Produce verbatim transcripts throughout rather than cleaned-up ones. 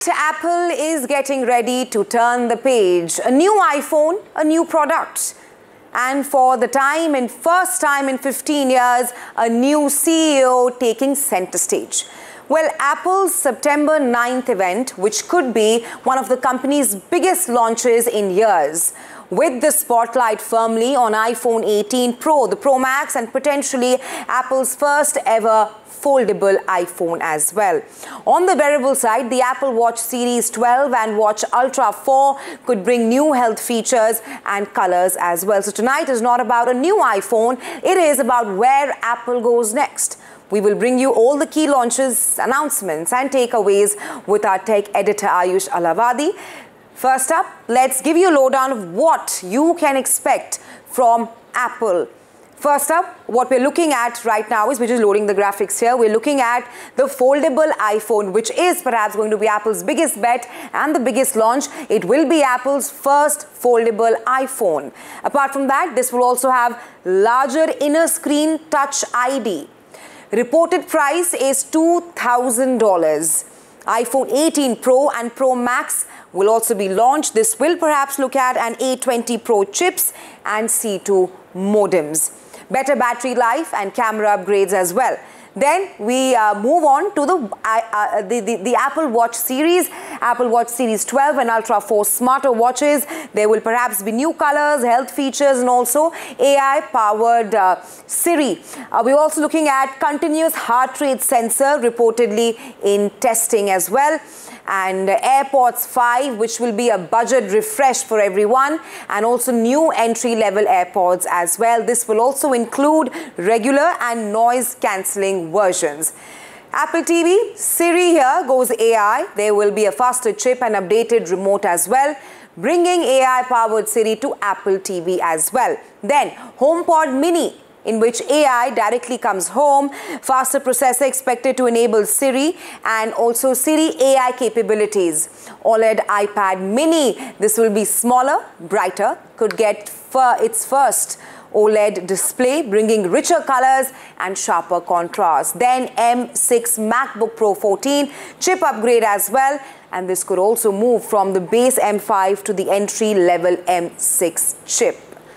Apple is getting ready to turn the page. A new iPhone, a new product. And for the time and first time in fifteen years, a new C E O taking center stage. Well, Apple's September ninth event, which could be one of the company's biggest launches in years, with the spotlight firmly on iPhone eighteen Pro, the Pro Max, and potentially Apple's first ever foldable iPhone as well. On the wearable side, the Apple Watch Series twelve and Watch Ultra four could bring new health features and colors as well. So tonight is not about a new iPhone, it is about where Apple goes next. We will bring you all the key launches, announcements and takeaways with our tech editor Ayush Alavadi. First up, let's give you a lowdown of what you can expect from Apple. First up, what we're looking at right now is, we're just loading the graphics here, we're looking at the foldable iPhone, which is perhaps going to be Apple's biggest bet and the biggest launch. It will be Apple's first foldable iPhone. Apart from that, this will also have larger inner screen Touch I D. Reported price is two thousand dollars. iPhone eighteen Pro and Pro Max will also be launched. This will perhaps look at an A twenty Pro chips and C two modems. Better battery life and camera upgrades as well. Then we uh, move on to the, uh, uh, the, the, the Apple Watch series, Apple Watch Series twelve and Ultra four smarter watches. There will perhaps be new colors, health features and also A I-powered uh, Siri. Uh, we're also looking at continuous heart rate sensor reportedly in testing as well. And uh, AirPods five, which will be a budget refresh for everyone, and also new entry-level AirPods as well. This will also include regular and noise-cancelling versions. Apple T V, Siri here goes A I. There will be a faster chip and updated remote as well, bringing A I-powered Siri to Apple T V as well. Then HomePod Mini, in which A I directly comes home, faster processor expected to enable Siri and also Siri A I capabilities. OLED iPad Mini, this will be smaller, brighter, could get for its first OLED display, bringing richer colors and sharper contrast. Then M six MacBook Pro fourteen, chip upgrade as well, and this could also move from the base M five to the entry-level M six chip.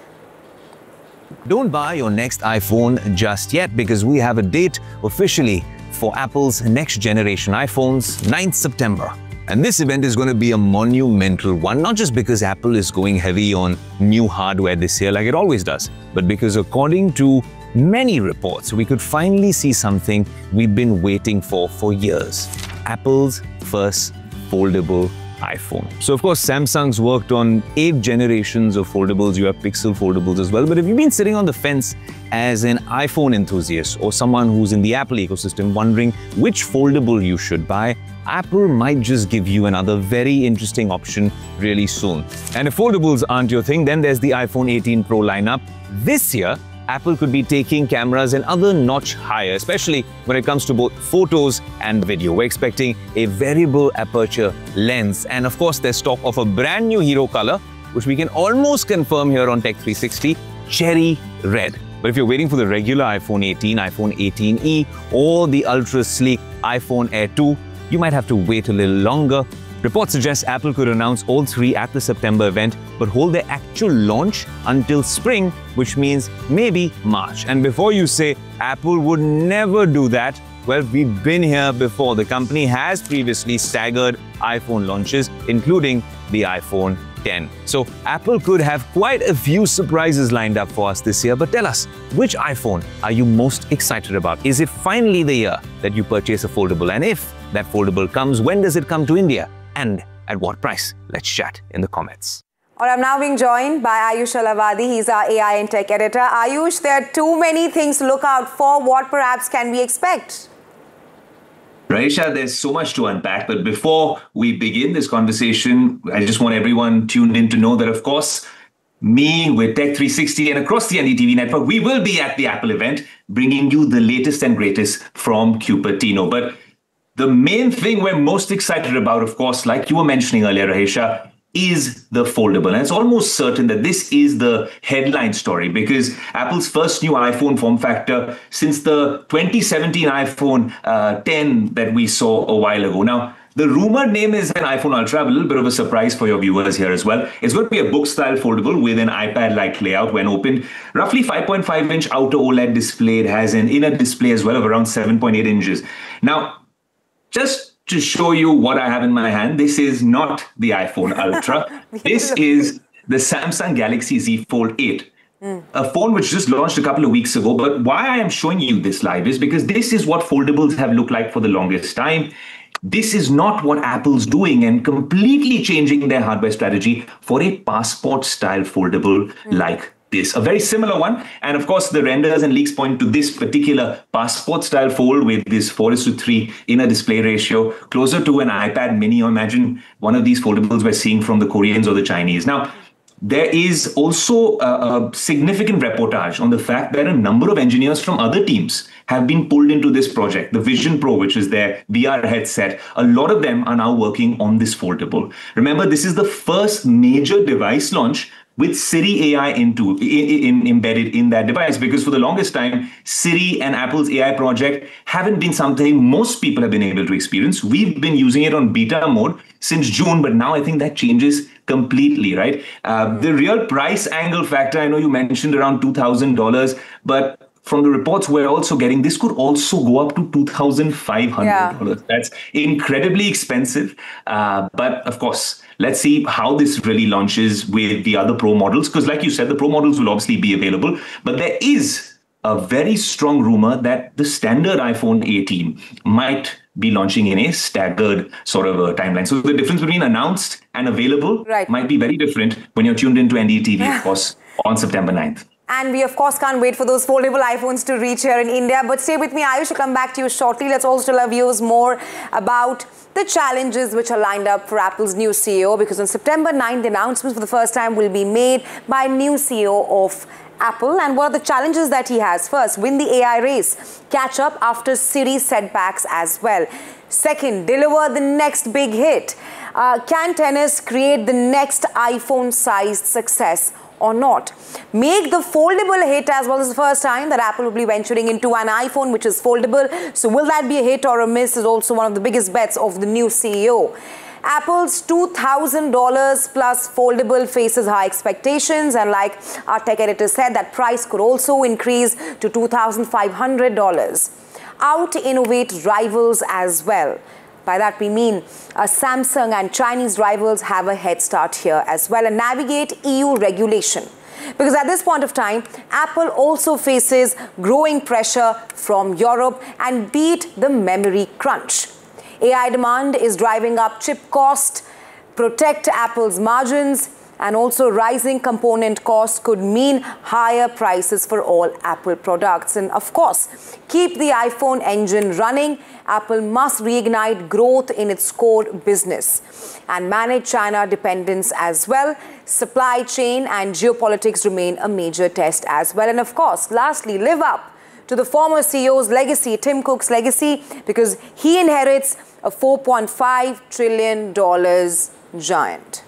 Don't buy your next iPhone just yet, because we have a date officially for Apple's next generation iPhones, ninth September. And this event is going to be a monumental one, not just because Apple is going heavy on new hardware this year like it always does, but because according to many reports, we could finally see something we've been waiting for for years. Apple's first foldable iPhone. So of course, Samsung's worked on eight generations of foldables. You have Pixel foldables as well. But if you've been sitting on the fence as an iPhone enthusiast or someone who's in the Apple ecosystem wondering which foldable you should buy, Apple might just give you another very interesting option really soon. And if foldables aren't your thing, then there's the iPhone eighteen Pro lineup. This year, Apple could be taking cameras another notch higher, especially when it comes to both photos and video. We're expecting a variable aperture lens, and of course there's talk of a brand new hero color, which we can almost confirm here on Tech three sixty, cherry red. But if you're waiting for the regular iPhone eighteen, iPhone eighteen E or the ultra sleek iPhone Air two, you might have to wait a little longer. Reports suggest Apple could announce all three at the September event, but hold their actual launch until spring, which means maybe March. And before you say Apple would never do that, well, we've been here before. The company has previously staggered iPhone launches, including the iPhone ten. So Apple could have quite a few surprises lined up for us this year. But tell us, which iPhone are you most excited about? Is it finally the year that you purchase a foldable? And if that foldable comes, when does it come to India? And at what price? Let's chat in the comments. All right, I'm now being joined by Ayush Alavadi. He's our A I and Tech editor. Ayush, there are too many things to look out for. What perhaps can we expect? Raisha, there's so much to unpack. But before we begin this conversation, I just want everyone tuned in to know that, of course, me with Tech three sixty and across the N D T V network, we will be at the Apple event, bringing you the latest and greatest from Cupertino. But the main thing we're most excited about, of course, like you were mentioning earlier, Raisha, is the foldable. And it's almost certain that this is the headline story, because Apple's first new iPhone form factor since the twenty seventeen iPhone uh, ten that we saw a while ago. Now, the rumored name is an iPhone Ultra, a little bit of a surprise for your viewers here as well. It's going to be a book-style foldable with an iPad-like layout when opened. Roughly five point five inch outer OLED display. It has an inner display as well of around seven point eight inches. Now, just to show you what I have in my hand, this is not the iPhone Ultra. This is the Samsung Galaxy Z Fold eight. Mm. A phone which just launched a couple of weeks ago. But why I am showing you this live is because this is what foldables have looked like for the longest time. This is not what Apple's doing and completely changing their hardware strategy for a passport-style foldable mm. like this. A very similar one. And of course, the renders and leaks point to this particular passport-style fold with this four is to three inner display ratio, closer to an iPad mini, or imagine one of these foldables we're seeing from the Koreans or the Chinese. Now, there is also a, a significant reportage on the fact that a number of engineers from other teams have been pulled into this project. The Vision Pro, which is their V R headset, a lot of them are now working on this foldable. Remember, this is the first major device launch with Siri A I into, in, in, embedded in that device, because for the longest time, Siri and Apple's A I project haven't been something most people have been able to experience. We've been using it on beta mode since June, but now I think that changes completely, right? Uh, the real price angle factor, I know you mentioned around two thousand dollars, but from the reports we're also getting, this could also go up to two thousand five hundred dollars. Yeah. That's incredibly expensive. Uh, but of course, let's see how this really launches with the other Pro models. Because like you said, the Pro models will obviously be available. But there is a very strong rumor that the standard iPhone eighteen might be launching in a staggered sort of a timeline. So the difference between announced and available right. might be very different when you're tuned into N D T V, of course, on September ninth. And we, of course, can't wait for those foldable iPhones to reach here in India. But stay with me, Ayush, will come back to you shortly. Let's also tell our viewers more about the challenges which are lined up for Apple's new C E O, because on September ninth, the announcements for the first time will be made by new C E O of Apple. And what are the challenges that he has? First, win the A I race, catch up after Siri setbacks as well. Second, deliver the next big hit. Uh, can tennis create the next iPhone-sized success or not? Make the foldable hit as well as the first time that Apple will be venturing into an iPhone which is foldable. So will that be a hit or a miss is also one of the biggest bets of the new C E O. Apple's two thousand dollars plus foldable faces high expectations, and like our tech editor said, that price could also increase to two thousand five hundred dollars. Out-innovate rivals as well. By that we mean uh, Samsung and Chinese rivals have a head start here as well, and navigate E U regulation. Because at this point of time, Apple also faces growing pressure from Europe and beat the memory crunch. A I demand is driving up chip cost, protect Apple's margins, and also rising component costs could mean higher prices for all Apple products. And of course, keep the iPhone engine running. Apple must reignite growth in its core business and manage China dependence as well. Supply chain and geopolitics remain a major test as well. And of course, lastly, live up to the former C E O's legacy, Tim Cook's legacy, because he inherits a four point five trillion dollars giant.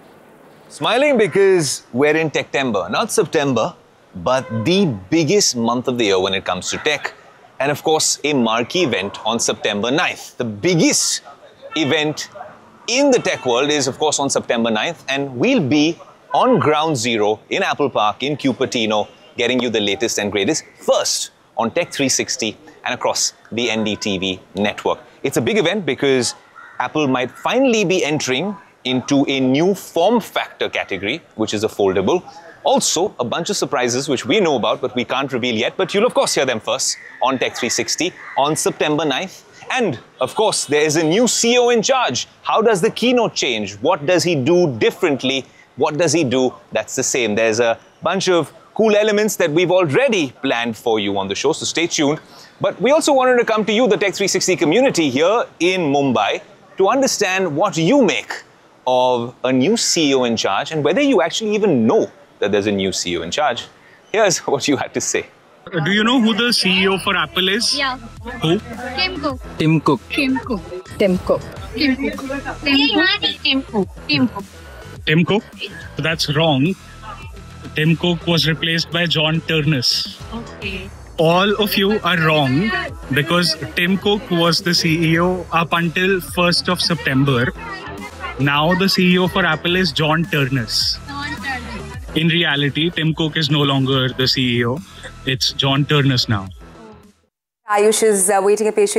Smiling because we're in Techtember, not September, but the biggest month of the year when it comes to tech. And of course, a marquee event on September ninth. The biggest event in the tech world is, of course, on September ninth. And we'll be on ground zero in Apple Park in Cupertino, getting you the latest and greatest first on Tech three sixty and across the N D T V network. It's a big event because Apple might finally be entering into a new form factor category, which is a foldable. Also, a bunch of surprises which we know about, but we can't reveal yet. But you'll, of course, hear them first on Tech three sixty on September ninth. And, of course, there is a new C E O in charge. How does the keynote change? What does he do differently? What does he do that's the same? There's a bunch of cool elements that we've already planned for you on the show, so stay tuned. But we also wanted to come to you, the Tech three sixty community here in Mumbai, to understand what you make of a new C E O in charge and whether you actually even know that there's a new C E O in charge. Here's what you had to say. Uh, do you know who the C E O for Apple is? Yeah. Who? Tim Cook. Tim Cook. Tim Cook. Tim Cook. Tim Cook. Tim Cook. Tim Cook. Tim Cook? That's wrong. Tim Cook was replaced by John Ternus. Okay. all of you are wrong because Tim Cook was the C E O up until first of September. Now the C E O for Apple is John Ternus. In reality, Tim Cook is no longer the C E O. It's John Ternus now. Ayush is uh, waiting a patient.